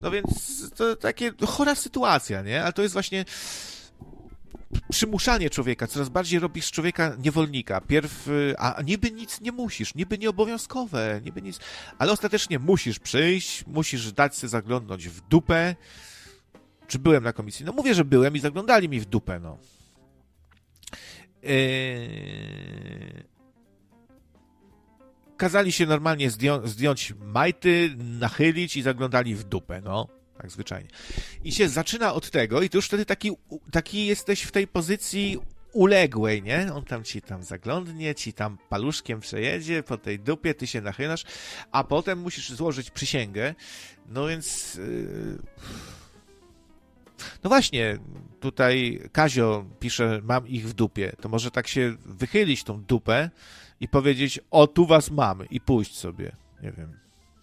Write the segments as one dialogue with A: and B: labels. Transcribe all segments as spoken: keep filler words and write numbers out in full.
A: No więc to takie chora sytuacja, nie? Ale to jest właśnie przymuszanie człowieka. Coraz bardziej robisz z człowieka niewolnika. Pierw, a niby nic nie musisz, niby nieobowiązkowe, niby nic, ale ostatecznie musisz przyjść, musisz dać sobie zaglądnąć w dupę. Czy byłem na komisji? No mówię, że byłem i zaglądali mi w dupę, no. Yy... Kazali się normalnie zdją- zdjąć majty, nachylić i zaglądali w dupę, no. Tak zwyczajnie. I się zaczyna od tego i ty już wtedy taki, taki jesteś w tej pozycji uległej, nie? On tam ci tam zaglądnie, ci tam paluszkiem przejedzie po tej dupie, ty się nachylasz, a potem musisz złożyć przysięgę. No więc... Yy... No właśnie, tutaj Kazio pisze, mam ich w dupie. To może tak się wychylić tą dupę i powiedzieć, o, tu was mam i pójść sobie. Nie wiem.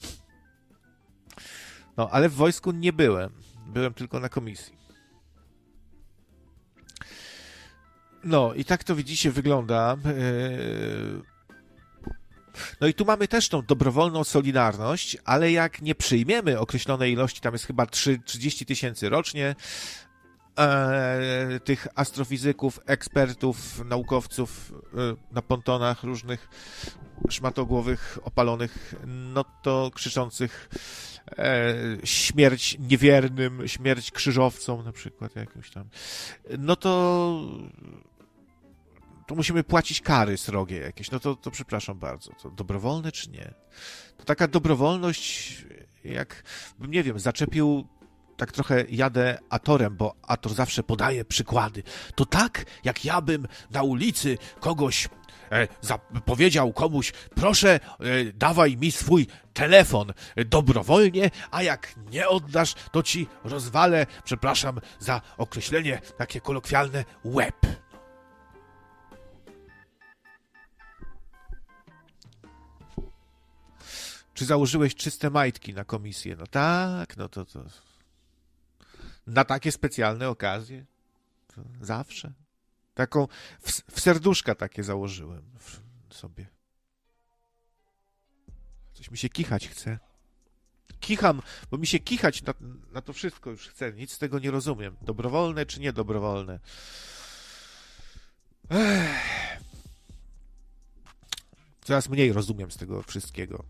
A: No, ale w wojsku nie byłem. Byłem tylko na komisji. No i tak to widzicie wygląda. No i tu mamy też tą dobrowolną solidarność, ale jak nie przyjmiemy określonej ilości, tam jest chyba trzydzieści tysięcy rocznie, e, tych astrofizyków, ekspertów, naukowców e, na pontonach różnych szmatogłowych, opalonych, no to krzyczących e, śmierć niewiernym, śmierć krzyżowcom na przykład jakimś tam, no to to musimy płacić kary srogie jakieś, no to, to przepraszam bardzo, to dobrowolne czy nie? To taka dobrowolność, jak bym, nie wiem, zaczepił, tak trochę jadę Atorem, bo Ator zawsze podaje przykłady. To tak, jak ja bym na ulicy kogoś e, za, powiedział komuś, proszę, e, dawaj mi swój telefon dobrowolnie, a jak nie oddasz, to ci rozwalę, przepraszam za określenie takie kolokwialne, łeb. Czy założyłeś czyste majtki na komisję? No tak, no to to... Na takie specjalne okazje? To zawsze. Taką... W, w serduszka takie założyłem w, sobie. Coś mi się kichać chce. Kicham, bo mi się kichać na, na to wszystko już chce. Nic z tego nie rozumiem. Dobrowolne czy niedobrowolne? Ech. Coraz mniej rozumiem z tego wszystkiego.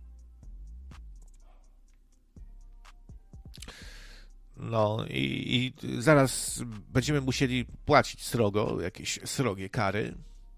A: No i, i zaraz będziemy musieli płacić srogo, jakieś srogie kary.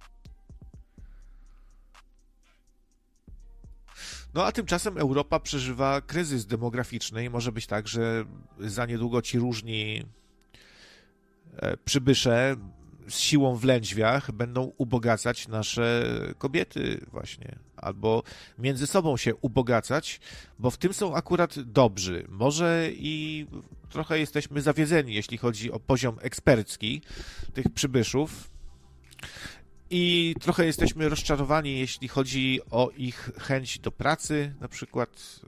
A: No a tymczasem Europa przeżywa kryzys demograficzny i może być tak, że za niedługo ci różni przybysze z siłą w lędźwiach będą ubogacać nasze kobiety właśnie, albo między sobą się ubogacać, bo w tym są akurat dobrzy. Może i trochę jesteśmy zawiedzeni, jeśli chodzi o poziom ekspercki tych przybyszów i trochę jesteśmy rozczarowani, jeśli chodzi o ich chęć do pracy na przykład,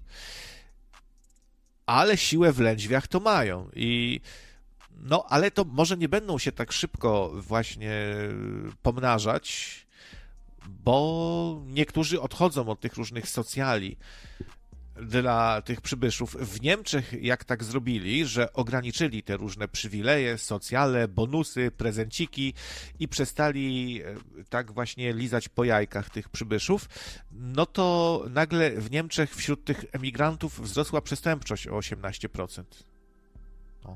A: ale siłę w lędźwiach to mają i no, ale to może nie będą się tak szybko właśnie pomnażać, bo niektórzy odchodzą od tych różnych socjali dla tych przybyszów. W Niemczech jak tak zrobili, że ograniczyli te różne przywileje, socjale, bonusy, prezenciki i przestali tak właśnie lizać po jajkach tych przybyszów, no to nagle w Niemczech wśród tych emigrantów wzrosła przestępczość o osiemnaście procent. No.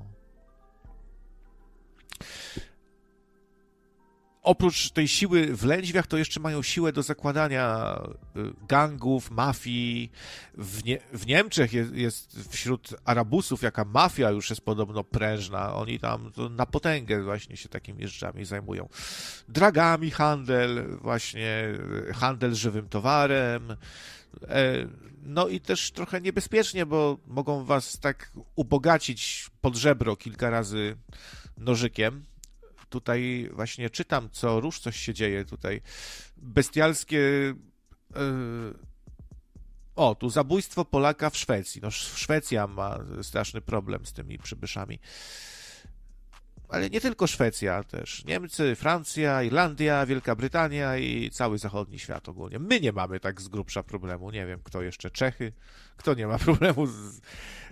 A: Oprócz tej siły w lędźwiach, to jeszcze mają siłę do zakładania gangów, mafii. W, Nie- w Niemczech jest, jest wśród Arabusów jaka mafia już jest podobno prężna. Oni tam na potęgę właśnie się takimi rzeczami zajmują. Dragami handel, właśnie handel żywym towarem. No i też trochę niebezpiecznie, bo mogą was tak ubogacić pod żebro kilka razy nożykiem. Tutaj właśnie czytam, co róż coś się dzieje tutaj. Bestialskie... Yy... O, tu zabójstwo Polaka w Szwecji. No, Szwecja ma straszny problem z tymi przybyszami. Ale nie tylko Szwecja, też Niemcy, Francja, Irlandia, Wielka Brytania i cały zachodni świat ogólnie. My nie mamy tak z grubsza problemu. Nie wiem, kto jeszcze, Czechy. Kto nie ma problemu z,